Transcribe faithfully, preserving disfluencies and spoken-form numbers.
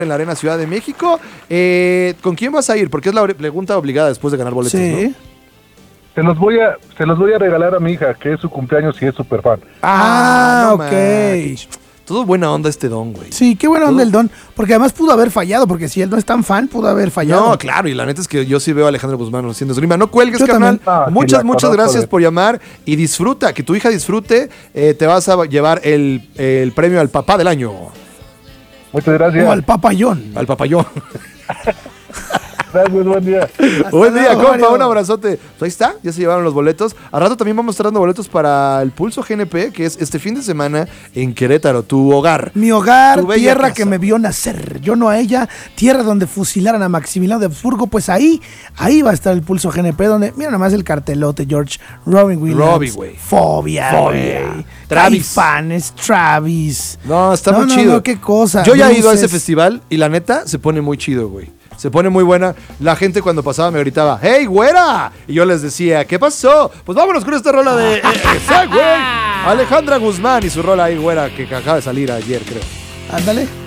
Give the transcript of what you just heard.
en la Arena Ciudad de México. Eh, ¿Con quién vas a ir? Porque es la pregunta obligada después de ganar boletos, sí. ¿no? Se los voy a, se los voy a regalar a mi hija, que es su cumpleaños y es súper fan. Ah, no ok. manches. Todo buena onda este don, güey. Sí, qué buena Todo... onda el don. Porque además pudo haber fallado, porque si él no es tan fan, pudo haber fallado. No, claro, y la neta es que yo sí veo a Alejandro Guzmán haciendo esgrima. No cuelgues, Yo carnal. Ah, sí, muchas, la muchas conozco gracias de- por llamar y disfruta, que tu hija disfrute. Eh, te vas a llevar el, el premio al papá del año. Muchas gracias. O al papayón. Al papayón. Gracias, buen día. Buen día, luego, compa, Mario. un abrazote. Pues ahí está, ya se llevaron los boletos. Al rato también vamos a estar dando boletos para el Pulso G N P, que es este fin de semana en Querétaro, tu hogar. Mi hogar, Tu bella tierra casa. que me vio nacer, yo no a ella, tierra donde fusilaran a Maximiliano de Habsburgo, pues ahí, ahí va a estar el Pulso G N P, donde, mira nomás el cartelote, George, Robin Williams, Robbie, güey. Fobia, Fobia. güey, Travis. Caifanes, Travis. No, está No, muy no, chido. no, qué cosa. Yo ya he ido a ese Luces. festival y la neta se pone muy chido, güey. Se pone muy buena. La gente cuando pasaba me gritaba, ¡Hey, güera! Y yo les decía, ¿qué pasó? Pues vámonos con esta rola de... eh, esa, güey. Alejandra Guzmán y su rola ahí, güera, que acaba de salir ayer, creo. Ándale.